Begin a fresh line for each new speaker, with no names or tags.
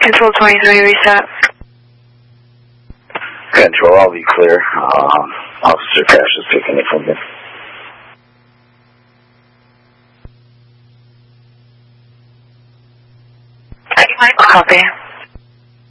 Control 23, reset.
Control, I'll be clear. Officer Cash is taking it from me.
Copy.